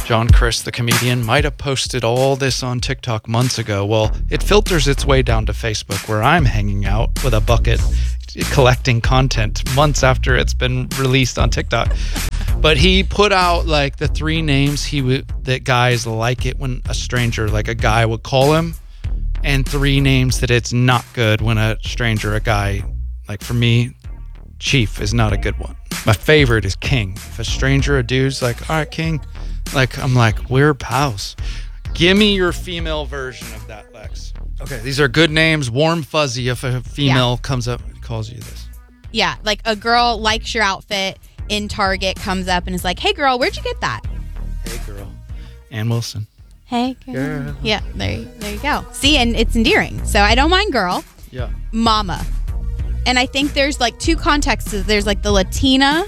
John Chris, the comedian, might have posted all this on TikTok months ago. Well, it filters its way down to Facebook, where I'm hanging out with a bucket collecting content months after it's been released on TikTok. But he put out like the 3 names that guys like it when a stranger, like a guy, would call him, and 3 names that it's not good when a stranger, a guy, like for me, Chief is not a good one. My favorite is King. If a stranger, a dude's like, all right, King, like I'm like, we're pals. Give me your female version of that, Lex. Okay, these are good names. Warm fuzzy if a female comes up and calls you this. Yeah, like a girl likes your outfit in Target, comes up and is like, hey girl, where'd you get that? Hey girl. Ann Wilson. Hey girl. Yeah, there you go. See, and it's endearing. So I don't mind girl. Yeah. Mama. And I think there's like 2 contexts. There's like the Latina,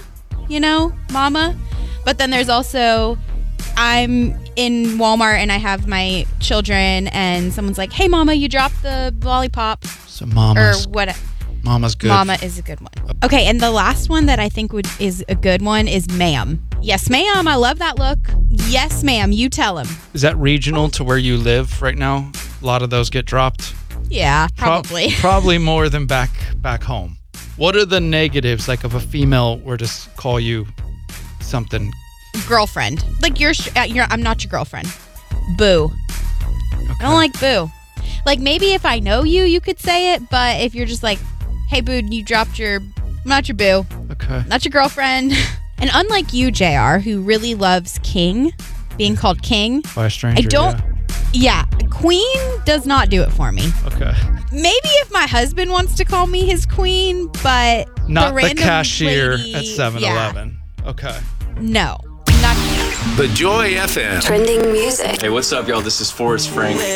mama. But then there's also, I'm in Walmart and I have my children and someone's like, hey mama, you dropped the lollipop. So mama's, or what? Mama's good. Mama is a good one. Okay, and the last one that I think is a good one is ma'am. Yes, ma'am. I love that look. Yes, ma'am. You tell him. Is that regional to where you live right now? A lot of those get dropped. Yeah, probably. Probably more than back home. What are the negatives, like if a female were to call you something? Girlfriend. Like I'm not your girlfriend. Boo. Okay. I don't like boo. Like maybe if I know you, you could say it, but if you're just like, hey boo, you dropped I'm not your boo. Okay. Not your girlfriend. And unlike you, JR, who really loves King, being called King. By a stranger, I don't. Yeah, Queen does not do it for me. Okay. Maybe if my husband wants to call me his queen, but not the random cashier lady, at 7-Eleven. Yeah. Okay. No, not. The Joy FM. Trending music. Hey, what's up, y'all? This is Forrest Frank.